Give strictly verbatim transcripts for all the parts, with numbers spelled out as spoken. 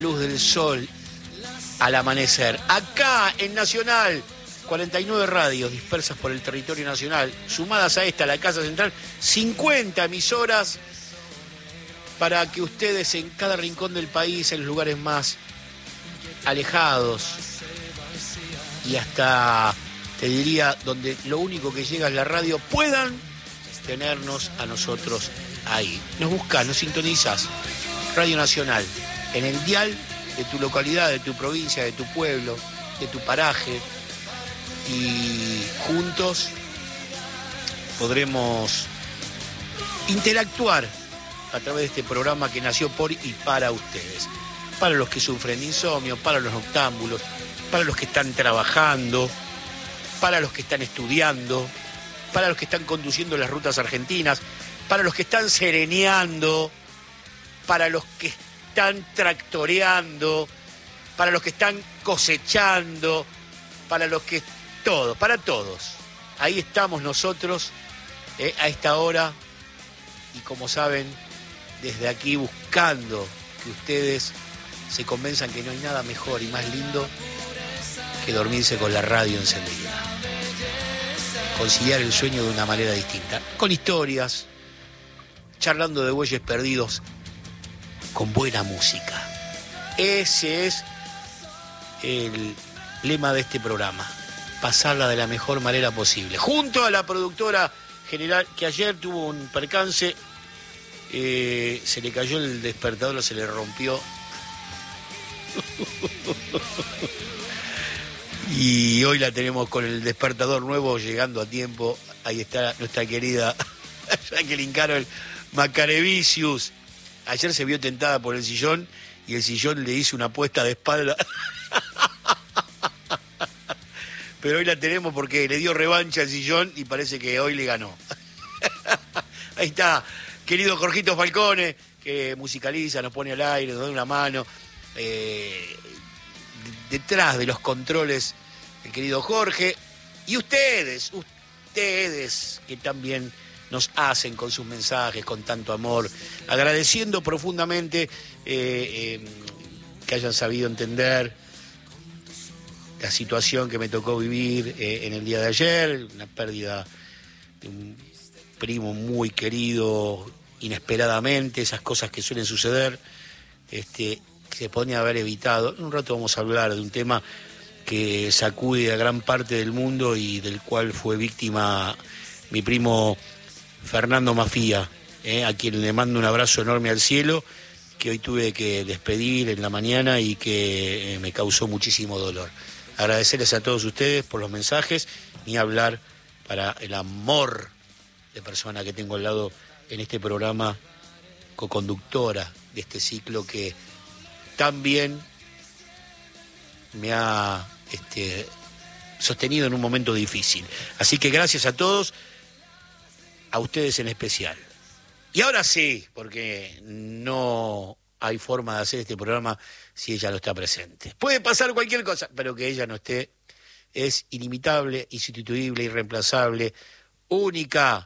Luz del sol al amanecer. Acá en Nacional, cuarenta y nueve radios dispersas por el territorio nacional, sumadas a esta, la Casa Central, cincuenta emisoras para que ustedes en cada rincón del país, en los lugares más alejados y hasta, te diría, donde lo único que llega es la radio, puedan tenernos a nosotros ahí. Nos buscas, nos sintonizas. Radio Nacional, en el dial de tu localidad, de tu provincia, de tu pueblo, de tu paraje, y juntos podremos interactuar a través de este programa que nació por y para ustedes, para los que sufren insomnio, para los noctámbulos, para los que están trabajando, para los que están estudiando, para los que están conduciendo las rutas argentinas, para los que están sereneando, para los que están tractoreando, para los que están cosechando, para los que... Todo, para todos. Ahí estamos nosotros eh, a esta hora y como saben, desde aquí buscando que ustedes se convenzan que no hay nada mejor y más lindo que dormirse con la radio encendida. Conciliar el sueño de una manera distinta, con historias, charlando de bueyes perdidos, con buena música. Ese es el lema de este programa, pasarla de la mejor manera posible. Junto a la productora general, que ayer tuvo un percance, eh, se le cayó el despertador, se le rompió. Y hoy la tenemos con el despertador nuevo, llegando a tiempo. Ahí está nuestra querida Jacqueline Carol Macarevicius. Ayer se vio tentada por el sillón y el sillón le hizo una puesta de espalda. Pero hoy la tenemos porque le dio revancha al sillón y parece que hoy le ganó. Ahí está, querido Jorgito Falcone, que musicaliza, nos pone al aire, nos da una mano. Eh, detrás de los controles, el querido Jorge. Y ustedes, ustedes que también nos hacen con sus mensajes, con tanto amor, agradeciendo profundamente eh, eh, que hayan sabido entender la situación que me tocó vivir eh, en el día de ayer, una pérdida de un primo muy querido inesperadamente, esas cosas que suelen suceder, este, que se podría haber evitado. En un rato vamos a hablar de un tema que sacude a gran parte del mundo y del cual fue víctima mi primo Fernando Mafía, eh, a quien le mando un abrazo enorme al cielo, que hoy tuve que despedir en la mañana y que eh, me causó muchísimo dolor. Agradecerles a todos ustedes por los mensajes, ni hablar para el amor de persona que tengo al lado en este programa, coconductora de este ciclo que también me ha este, sostenido en un momento difícil. Así que gracias a todos, a ustedes en especial. Y ahora sí, porque no hay forma de hacer este programa si ella no está presente. Puede pasar cualquier cosa, pero que ella no esté es inimitable, insustituible, irreemplazable, única.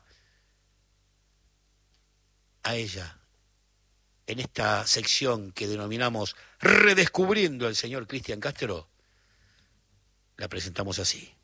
A ella, en esta sección que denominamos Redescubriendo al señor Cristian Castro, la presentamos así.